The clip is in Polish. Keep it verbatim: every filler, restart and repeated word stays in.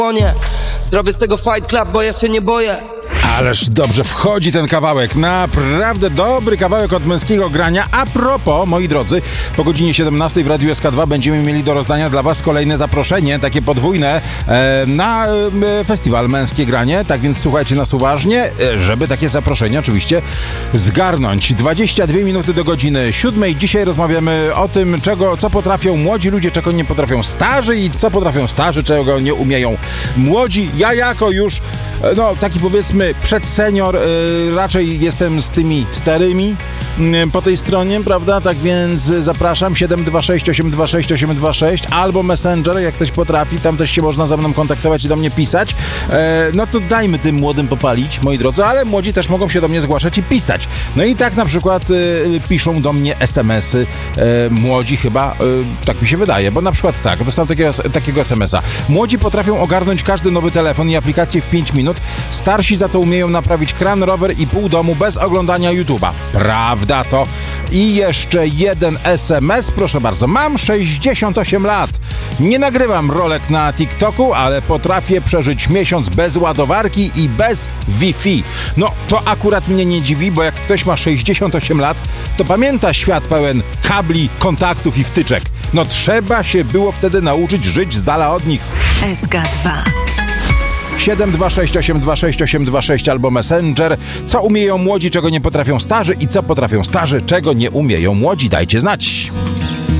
Nie, zrobię z tego Fight Club, bo ja się nie boję. Ależ dobrze wchodzi ten kawałek. Naprawdę dobry kawałek od męskiego grania. A propos, moi drodzy, po godzinie siedemnastej w Radiu S K dwa będziemy mieli do rozdania dla was kolejne zaproszenie, takie podwójne, e, na e, festiwal Męskie Granie. Tak więc słuchajcie nas uważnie, e, żeby takie zaproszenie oczywiście zgarnąć. dwadzieścia dwie minuty do godziny siódmej. Dzisiaj rozmawiamy o tym, czego, co potrafią młodzi ludzie, czego nie potrafią starzy i co potrafią starzy, czego nie umieją młodzi. Ja jako już, e, no taki powiedzmy przedsenior, yy, raczej jestem z tymi starymi yy, po tej stronie, prawda? Tak więc zapraszam siedem dwa sześć osiem dwa sześć osiem dwa sześć albo Messenger, jak ktoś potrafi, tam też się można ze mną kontaktować i do mnie pisać. Yy, no to dajmy tym młodym popalić, moi drodzy, ale młodzi też mogą się do mnie zgłaszać i pisać. No i tak na przykład yy, piszą do mnie es em esy yy, młodzi chyba, yy, tak mi się wydaje, bo na przykład tak, dostałem takiego, takiego es em esa. Młodzi potrafią ogarnąć każdy nowy telefon i aplikację w pięć minut, starsi za to umieją naprawić kran, rower i pół domu bez oglądania YouTube'a. Prawda to? I jeszcze jeden es em es, proszę bardzo. Mam sześćdziesiąt osiem lat. Nie nagrywam rolek na TikToku, ale potrafię przeżyć miesiąc bez ładowarki i bez Wi-Fi. No, to akurat mnie nie dziwi, bo jak ktoś ma sześćdziesiąt osiem lat, to pamięta świat pełen kabli, kontaktów i wtyczek. No, trzeba się było wtedy nauczyć żyć z dala od nich. S K dwa siedem dwa sześć osiem dwa sześć osiem dwa sześć albo Messenger. Co umieją młodzi, czego nie potrafią starzy i co potrafią starzy, czego nie umieją młodzi? Dajcie znać.